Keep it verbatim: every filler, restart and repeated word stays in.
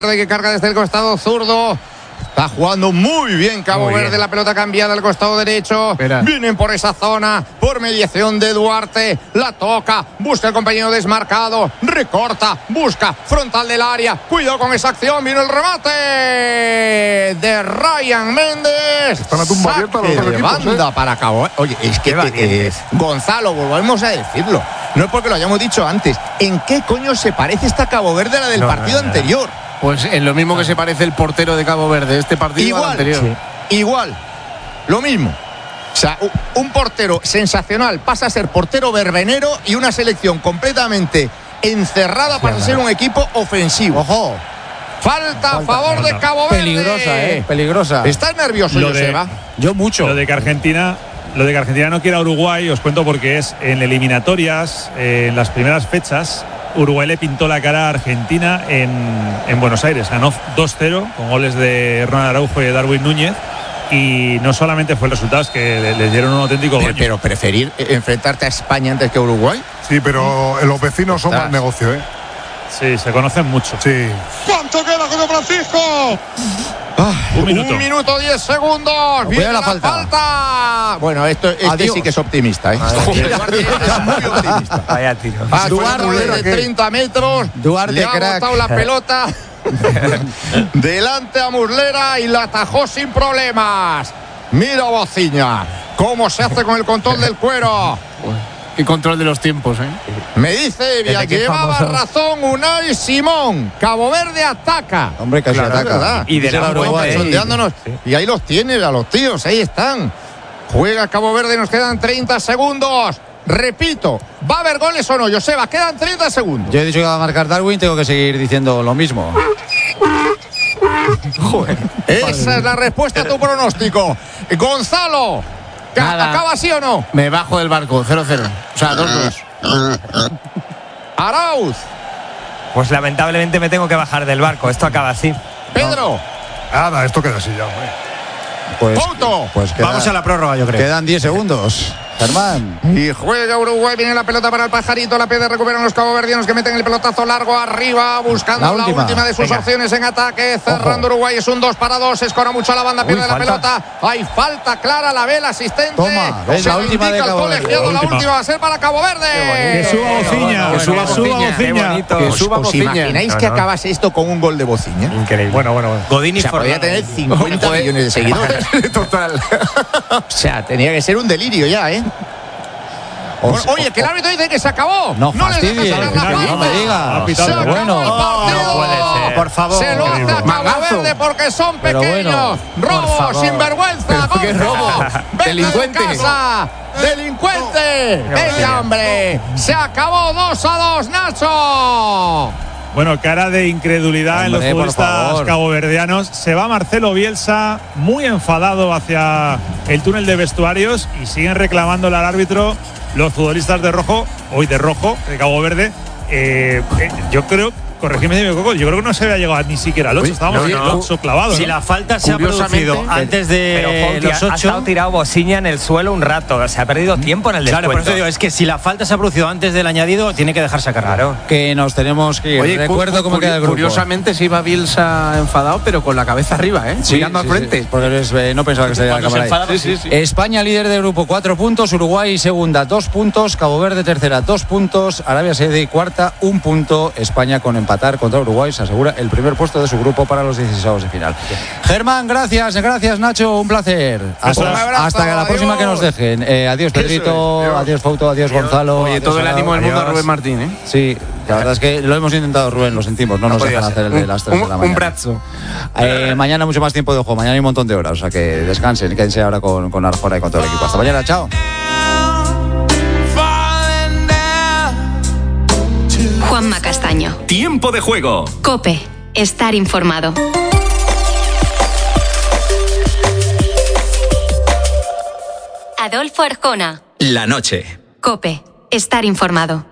que carga desde el costado zurdo. Está jugando muy bien Cabo muy Verde, bien. La pelota cambiada al costado derecho. Espera. Vienen por esa zona, por mediación de Duarte. La toca, busca el compañero desmarcado, recorta, busca, frontal del área. Cuidado con esa acción, vino el remate de Ryan Méndez. Está la tumba abierta los dos de equipos, banda ¿eh? para Cabo. Oye, es que eh, eh, Gonzalo, volvemos a decirlo. No es porque lo hayamos dicho antes. ¿En qué coño se parece esta Cabo Verde a la del no, partido no, no, anterior? Pues en lo mismo que se parece el portero de Cabo Verde, este partido igual, al anterior. Sí. Igual, lo mismo. O sea, un portero sensacional pasa a ser portero verbenero y una selección completamente encerrada sí, para no. ser un equipo ofensivo. ¡Ojo! Falta a favor no, no. de Cabo Verde. Peligrosa, ¿eh? Peligrosa. ¿Estás nervioso, lo Joseba? De, Yo mucho. Lo de que Argentina... Lo de que Argentina no quiera a Uruguay, os cuento porque es en eliminatorias, eh, en las primeras fechas, Uruguay le pintó la cara a Argentina en, en Buenos Aires. Ganó dos cero con goles de Ronald Araujo y de Darwin Núñez. Y no solamente fue el resultado, es que les dieron un auténtico pero, baño. pero preferir enfrentarte a España antes que a Uruguay. Sí, pero los vecinos son más negocio, ¿eh? Sí, se conocen mucho. Sí. ¿Cuánto queda, José Francisco? Ah, un minuto. Un minuto, diez segundos. Viene la, la falta. falta. Bueno, esto este sí que es optimista, ¿eh? Joder, es muy optimista. Vaya tiro. Ah, Duarte de treinta metros. Duarte, le ha crack. botado la pelota delante a Muslera y la atajó sin problemas. Mira Bociña cómo se hace con el control del cuero. Qué control de los tiempos, ¿eh? Me dice Evia, llevaba razón Unai Simón. Cabo Verde ataca. Hombre, casi claro, ataca. ¿verdad? Y de la Uruguay, sondeándonos. Sí. Y ahí los tienes, a los tíos, ahí están. Juega Cabo Verde, nos quedan treinta segundos. Repito, ¿va a haber goles o no, Joseba? Quedan treinta segundos. Yo he dicho que va a marcar Darwin, tengo que seguir diciendo lo mismo. Joder. Esa es la respuesta a tu pronóstico. Gonzalo. Nada. ¿Acaba sí o no? Me bajo del barco, cero cero. O sea, dos dos. Arauz. Pues lamentablemente me tengo que bajar del barco. Esto acaba así. Pedro. No. Nada, esto queda así ya, hombre. Pues, Foto. Pues queda, vamos a la prórroga, yo creo. Quedan diez segundos. Germán. Y juega Uruguay, viene la pelota para el pajarito, la pierde, recuperan los caboverdianos que meten el pelotazo largo arriba, buscando la última, la última de sus Venga. opciones en ataque, cerrando Ojo. Uruguay, es un dos para dos, escora mucho a la banda, pierde Uy, la falta. pelota, hay falta clara, la ve el asistente. Toma, ves, la última de Cabo Verde. La última. la última va a ser para Cabo Verde. Que suba Bociña, que suba Bociña. Que suba ¿Os imagináis no, no. que acabase esto con un gol de Bociña? Increíble. Bueno, bueno, bueno. Godín o sea, podría tener cincuenta millones de seguidores. Total. O sea, tenía que ser un delirio ya, ¿eh? Bueno, oye, que el árbitro dice que se acabó. No, no les deja sacar la falta. No me diga. Se acabó bueno. el partido. No puede ser. Por favor. Se lo hace a Cabo Verde porque son pequeños. Bueno, robo, sinvergüenza. ¿Qué robo? Delincuente. De casa. Delincuente. Venga, hombre. Se acabó dos a dos, Nacho. Bueno, cara de incredulidad Hombre, en los futbolistas caboverdianos. Se va Marcelo Bielsa muy enfadado hacia el túnel de vestuarios y siguen reclamándole al árbitro los futbolistas de rojo, hoy de rojo, de Cabo Verde. Eh, eh, yo creo, corregidme si me equivoco, yo creo que no se había llegado ni siquiera al ocho. Estábamos en el ocho clavado. Si ¿no? la falta se ha producido antes de pero, los ocho. Ha estado tirado Bociña en el suelo un rato. Se ha perdido tiempo en el descuento. Claro, por eso digo, es que si la falta se ha producido antes del añadido, tiene que dejarse cargar. Claro. Que nos tenemos que ir. Oye, recuerdo cómo queda el grupo. Curiosamente se iba Bielsa enfadado, pero con la cabeza arriba, ¿eh? Sí, mirando sí, al frente. Sí, porque es, eh, no pensaba que estaría la cámara enfada, ahí. sí, sí, sí. España líder de grupo, cuatro puntos. Uruguay segunda, dos puntos. Cabo Verde tercera, dos puntos. Arabia Saudí cuarta, un punto. España con empatar contra Uruguay se asegura el primer puesto de su grupo para los dieciséis de final. Germán, gracias, gracias Nacho, un placer. Hasta, un abrazo, hasta la adiós. próxima que nos dejen. Eh, adiós Pedrito, adiós, adiós Fauto, adiós, adiós Gonzalo. Oye, adiós, todo el ánimo del mundo a adiós. Rubén Martín, ¿eh? Sí, la verdad es que lo hemos intentado, Rubén, lo sentimos, no, no nos dejan ser. hacer el de las tres un, de la mañana. Un brazo. Eh, mañana mucho más tiempo de juego, mañana hay un montón de horas, o sea que descansen, quédense ahora con, con Arjona y con todo el equipo. Hasta mañana, chao. Juanma Castaño. Tiempo de juego. COPE. Estar informado. Adolfo Arjona. La noche. COPE. Estar informado.